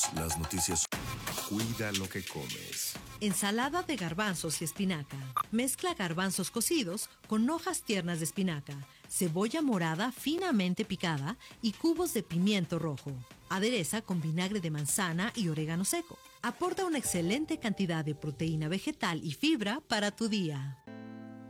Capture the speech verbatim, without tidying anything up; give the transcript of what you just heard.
Las noticias. Cuida lo que comes. Ensalada de garbanzos y espinaca. Mezcla garbanzos cocidos con hojas tiernas de espinaca, cebolla morada finamente picada y cubos de pimiento rojo. Adereza con vinagre de manzana y orégano seco. Aporta una excelente cantidad de proteína vegetal y fibra para tu día.